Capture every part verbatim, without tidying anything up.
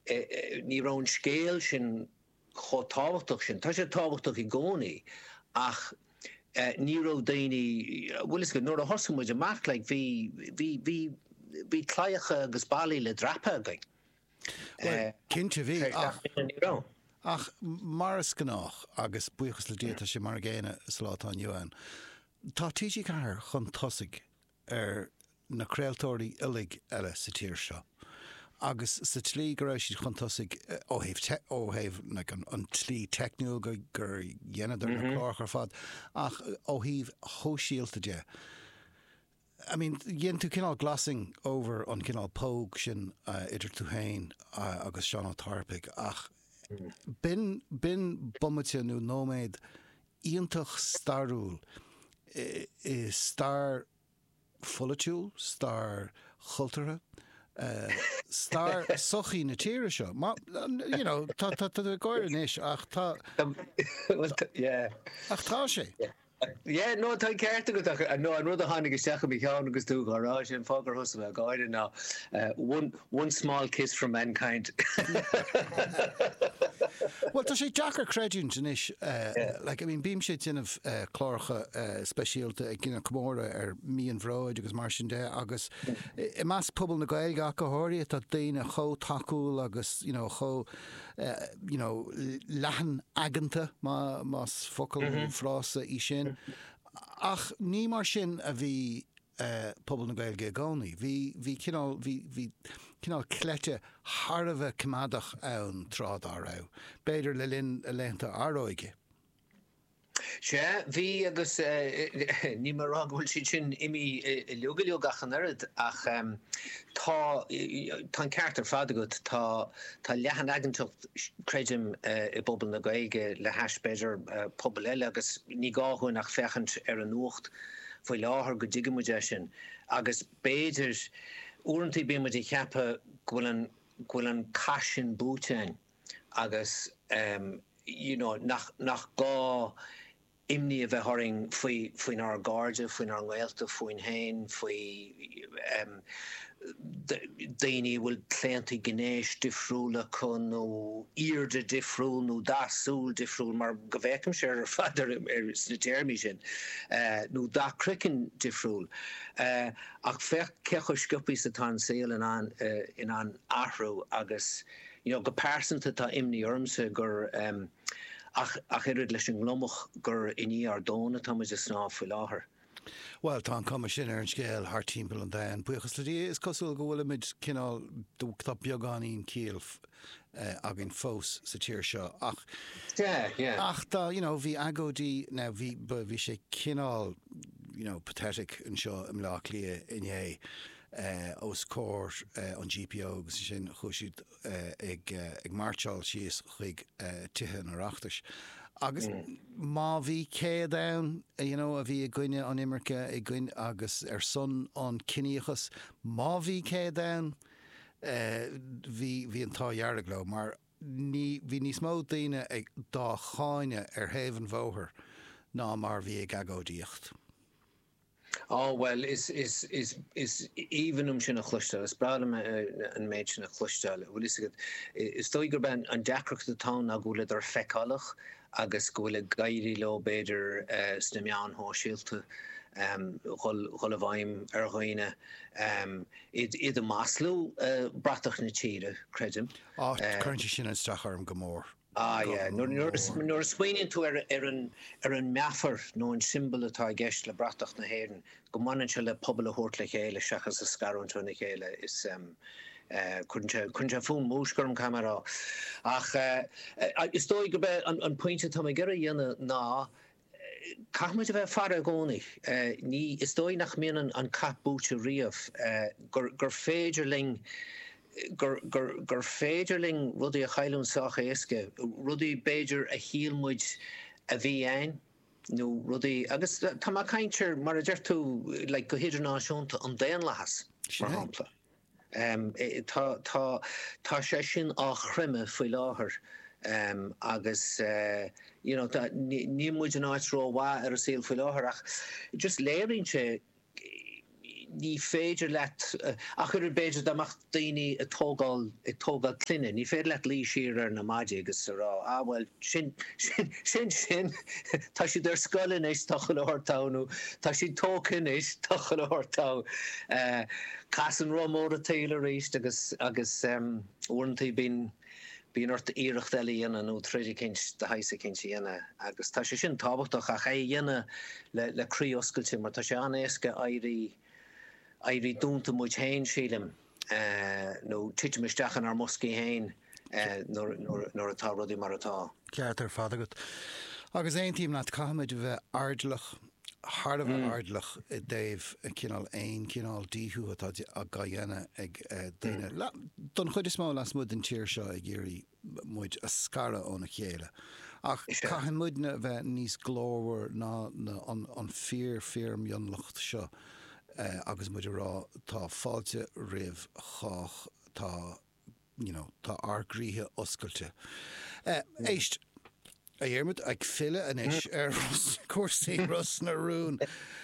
ní rán scéal sin cho táhachtach sin, tá sé táhachtach I gcónaí ach ní ró daoine bhfuil is go nuair a thosamuid amach le bhí bhí bhí bhí claiche agus bailí le drapa againn. Cinnte bhí ach ach maras gnách agus buchas le déta sé mar géine slátán Johan. Tá tíí ceair chun tosaigh ar na creaaltóirí ulig eile sa tír seo. Agus sa tlí go raibh siad chun tosaigh ó thaobh ó thaobh an tlí techniúil gur gur dhéanaidir na chlách ar fad ach ó thaobh thóisialta de. I mean, yen tú cinál glassing over an cinál póg sin uh, idir tú hain uh, agus Seán Tarpig ach mm. bin bin bommete nú nóméid íontach starúil i, i star folitiúil, star chultúra, uh, star sochaí na tíre seo. Ma, you know, tá tá tá goir inis ach tá yeah. ach tá sé. Yeah. Yeah, no, tá cearta go no an rud a tháinig is teacha mí cheann agus tú gorá sin fágur thusa bheith gáide ná one one small kiss from mankind. Well, tá sé Jackar creidún inis like I mean bím sé tinmh uh, chláircha uh, speisialta ag gine comóra ar míon bhróid agus mar sin de agus i meas pobl na Gaeilge go háirí tá daoine cho takeúil agus you know cho uh, you know lehan aganta má más focail mm-hmm. frása í sin ach ní mar sin a bhí Uh, pobl na Gaeilge gánaí. Bhí bhí cinál bhí bhí cinál cleite Harbheith cumádach ann trád á rá. Beidir le linn a lenta áróige. Se bhí agus ní mar rá bhfuil si sin imi leogaileo gachan airad ach tá tá ceart ar fad agat tá tá leathan agantocht creidim i bobal na Gaeilge le heis beidir pobl eile agus ní gáthú nach fechant ar an uacht foi láthar go dtí muide sin agus béidir uaireantaí bí muid cheappa ghuiil an ghuiil an caisin bútein agus um, you know nach nach gá imní a bheith thoring faoi faoin ar gáirde faoin ar Gaelta faoin hain faoi um, daoine bhfuil cléantaí gnéis difriúla chun nó irde difriúil nó dasúil difriúil mar go bhféicim sé ar fadar ar sna téirmí sin nó dá cricin difriúil ach fech cecha sciupaí sa tá saoil in an in an athrú agus you know go pásanta tá imní ormsa gur um, ach ach irid leis an glomach gur iní ar dóna tá muid is sná faoi láthair. Well, tá cuma sin ar an scéal thar timpeall an dain. Buchas le dí is cosúil go bhfuil muid cinál dúchtá beagáín cíal uh, agin fós sa tíir seo ach yeah, yeah. ach tá you know bhí agódí ná bhí bhí sé cinál you know pathetic an seo im lá lia inné uh, os cór uh, an G P O agus sin chuisiid uh, ag uh, ag marteáil síos chuig uh, tithe ar achtas agus mm. má bhí cé down you know a bhí a gcuine an Imirce i gcuine agus ar son an cineachas má bhí cé down bhí bhí an táhearrag le mar ní bhí níos mó daoine ag dá cháine ar thaobh bhóthair ná mar bhí ag agódíocht. Oh well is is is is even um sin a chlustal is bradam an méid sin a chlustal bhfuil is is dóigur ben an deacrach the town a gúla ar fecálach agus gúla gairí lo beidir uh, sna meán hóisialta um chol a bhaim ar ghaoine um id id a Maslow uh, bratach na tíre credim ah currently sin an stachar go mór. Ah yeah, nor nor nor swinging to er er an er an maffer no an symbol atá gist le bratach na héden go manan le pobl a hortlich hele chachas a scarron to na hele is um uh couldn't couldn't fún mósgurm camera ach uh, uh, is dói go be an an pointe tá gera dhéana ná Cahmuid a bheith far a gcónaí ní is dói nach mian an an capbúte riamh gur gur féidir ling gur gur gur féidirling rudí a chailún sacha éasca rudí beidir a híalmuid a bhí ein nó rudí agus tá má caintear mar a deir tú le go hidirnáisiúnta an déan lehas mar hampla um tá tá tá sé sin á chrimme faoi láthair um agus uh, you know tá ní muid an áitró bhá ar a síl faoi láthair ach just léirín sé ní féidir leat ach chuir béidir amach daoine a tógáil i tógáil cluine, ní féidir leat lí siar ar na maidide agus rá ah well sin sin sin sin tá si ar scoilin is tá an ortánú, tá si tócin is tá an ortá Cas an romór a tailor éist agus agus uintí bín Bíon ort íirecht eile dhéana nó tríidir cinint de haise cinint dhéana agus tá sé sin tábhachtach a ché dhéana le le crí oscailte mar tá sé an éasca éirí éirí dúnta muid hain sílim nó tiite meisteach an ar moscí hain nóair atá rudí mar atá. Ceart ar fada agat. Agus éon tíim ná caiimiid bheith ardlach Hard of mm. ardlach uh, Dave uh, kinál ein kinál díhu atá a gaiana ag uh, déine mm. don chuid is má las mud an tíir seo ag géirí muid a scara ón a chéile ach caihan mudna bheith níos glóhar ná an an fear fear mionlacht seo uh, agus muid rá tá fáilte rih chách tá you know tá argríthe oscailte uh, mm. éist a dhéirmid ag fille an is ar cuasaí Ros na Rún.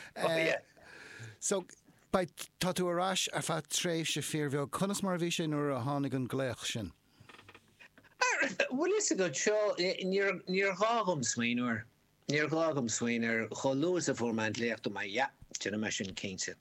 So ba tá tú arás ar fa tréimh sé fearbheo conas mar bhí sé nuair a tháinig an gléach sin. Bhfuil is a go seo níor gágam smaoinúir níor gágam smaoinar cho luas a fórmaid léocht mai ja tena me sin céinte.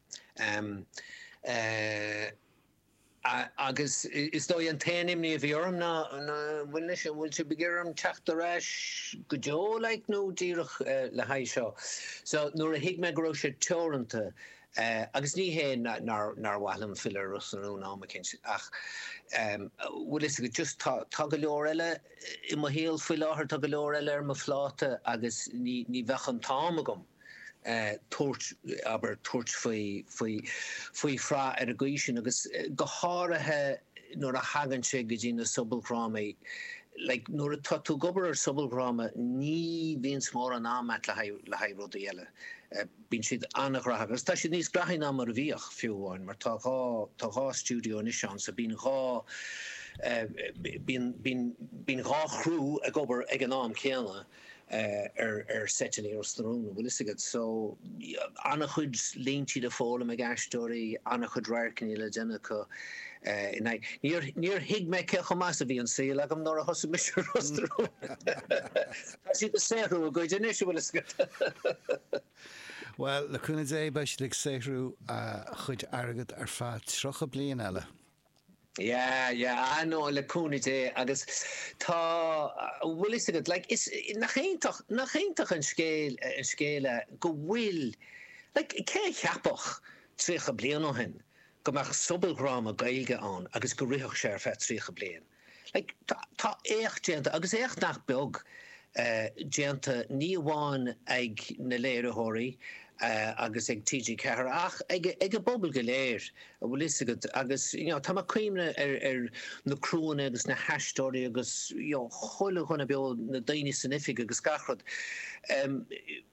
Agus is dó an tanim ní a bhíorm ná bhfuil sin bhfuil se begéirm teachta reis go deo le nó díirech le haid seo. So nuair a hiic me gro sé teoranta agus ní hé nar bhhailm fiile Ros na Rún am cin ach bhfuil is go just tá go leor eile i mo héal foioi láthair tá go leor eile ar mo phláta agus ní bhechan táma gom. Uh, toort aber toort foi foi foi fra er a goisisin agus go háirithe nóair a hagan sé go dtí na subalgráma like nóair a tatú gobar ar subalgráma ní bhíon mór an ámat le le haid rud eile bín siad annachratha agus tá siad níos graithí ná mar a bhíoch fiúháin mar tá tá gá stúdio in seán sa bín gá bín bín gá chrú a gobar ag an nám céanna Uh, er er setin í Ros na Rún bhfuil is agad so anna chud léintí de fóla me gastóí anna chud raircin le dénne go níor hiig me ce chomás a bhí an sí le am nóair a hosa mis Ros na Rún. Tá si go séhrú a go dénéis bhfuil is agad. Well leúna é beis le séhrú chud agad ar fá trocha blion eile. Yeah, yeah, I know le cúnide agus tá bhfuil is agad like is nach chéintach nach chéintach an scéil an scéile go bhfuil like cé cheapach trícha blian ó hin go meach subalgráma gailge an agus go ritheach sé ar fe trícha blian. Like tá écht déanta agus écht nach beag déanta ní bháin ag na léirethirí Uh, agus ag T G Ceathair ach ag ag a bobbal go léir a bhfuil is agad agus you know tá má cuimne ar ar na crúne agus na heistóirí agus you know choile chuna beag na daoine sanifig agus gachrod um,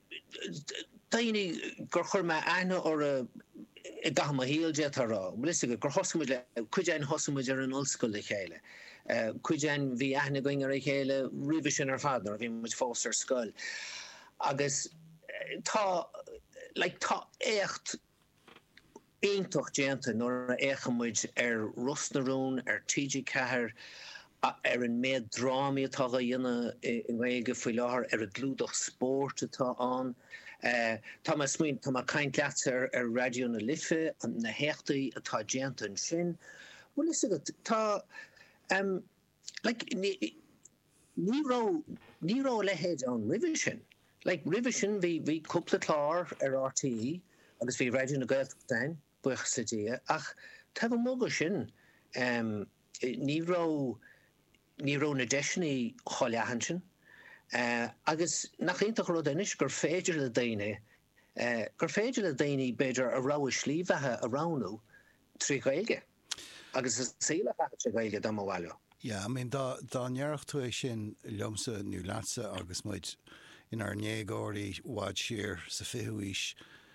daoine gur chur me aithne or a i gahma híalde ará bhfuil is agad gur thosamuid le chuidean thosamuid ar an ollscoil le chéile chuidean bhí aithne going ar a chéile ribh sin ar fadar a bhí muid fós ar scoil agus tá like tá écht éintach déanta nóair a échamuid ar Ros na Rún ar T G Ceathair ar an méid drámaí atá a dhéanana i nghaige faoi láthair ar a glúdach spórt atá an. Tá má smaoin tá má caint leatar ar radio na Life an na héachtaí atá déanta an sin. Bhfuil is agad tá um, like ní rá ní rá lehéad an ribh sin. Like revision vi vi couple klár ar R T E agus vi radio na Gaeltachtain buch sa dia ach tef mogo sin um, ní rá ní rá na deisinaí choleachan sin uh, agus nach intach ru inis gur féidir le daine uh, gur féidir le daine beidir a rá slíomhethe a ránú trí gaige agus is síle tre gaige dam bhhaile. Yeah, I mean dá dá nearach tú é sin leomsa nú lása agus muid in our négóirí wad siar sa fihuis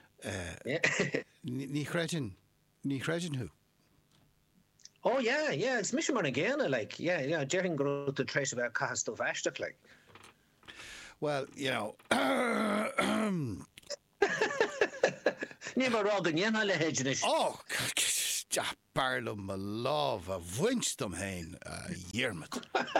ní chreitin ní chreitin who. Oh yeah, yeah, it's mission man again like yeah, yeah, Jerry grow to trace about cast of Ashtok like. Well, you know Ní mar rá an dhéana le héidir. Oh, barlam a láh a bhaintstom hain a dhearmad.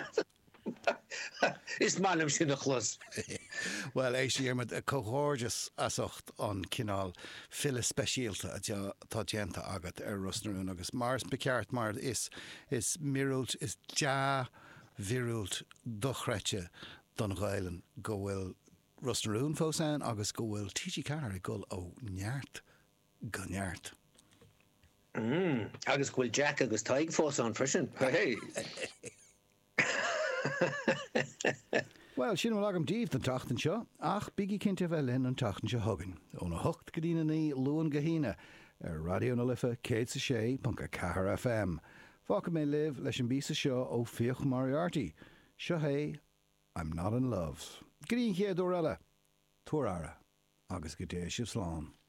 Is manam sin a chlos. Well, é dhearmad a cóhórjas asocht an cinál fille speisialta a tá déanta agat ar Rusnarún agus mars beceart mar is is mirúlt is ja virúlt dochreite don ghailen go bhfuil Rusnarún fósáin agus go bhfuil T G Carr go ó neart go neart. Mm, agus bhfuil Jack agus taig fósáin frisin. Hey. Well, sin bhfuil agam díomh den tachtain seo, ach bigí cinnte bheith linn an tachtain seo thugann. Óna hocht go dtíana ní luan go híine ar Radio na Lifa cé sa sé panca Cahar F M. Fáca mé libh leis an bísa seo ó Fíoch Moriarty. Seo hé, I'm not in love. Grín chéad ó eile, tuair ara, agus go dté sibh slán.